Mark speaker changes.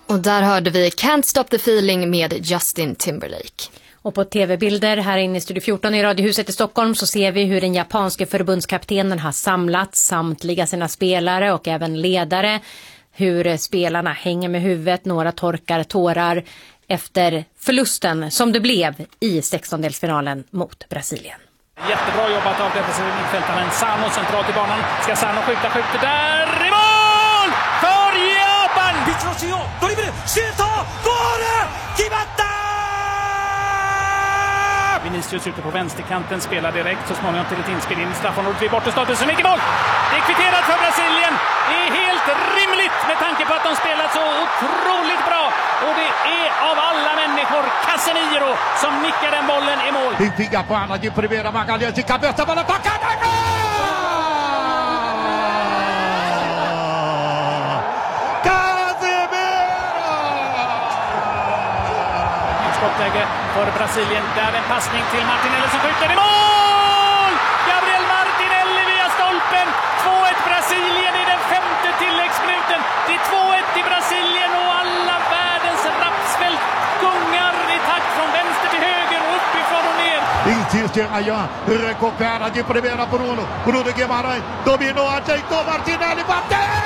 Speaker 1: Och där hörde vi Can't Stop the Feeling med Justin Timberlake.
Speaker 2: Och på tv-bilder här inne i Studio 14 i Radiohuset i Stockholm så ser vi hur den japanske förbundskaptenen har samlat samtliga sina spelare och även ledare. Hur spelarna hänger med huvudet, några torkar tårar efter förlusten som det blev i 16-delsfinalen mot Brasilien.
Speaker 3: Jättebra jobbat av defensiva mittfältaren Sano centralt i banan. Ska Sano skjuter där i mål! För Japan!
Speaker 4: Pitrosio, dribbel, skjuta, går det! Kibatta!
Speaker 3: Vinicius ute på vänsterkanten spelar direkt så småningom till ett inspel in i straffområdet vid bortestatusen som gick i mål. Det är kvitterat för Brasilien. Det är helt rimligt med tanke på att de spelat så otroligt bra. Och det är av alla människor Casemiro som nickar den bollen i mål.
Speaker 5: Benfica para de primeira, Magalhães de cabeça, bola tocada, gol!
Speaker 3: Skottläge för Brasilien. Där en passning till Martinelli som skjuter i mål! Gabriel Martinelli via stolpen. 2-1 Brasilien i den 5:e tilläggsminuten. Det är 2-1 till Brasilien och alla världens rapsfält gungar i takt från vänster till höger och uppifrån och ner.
Speaker 5: Insiste Rayan, recupera de primeira Bruno Guimarães, dominou, ajeitou Martinelli, bateu!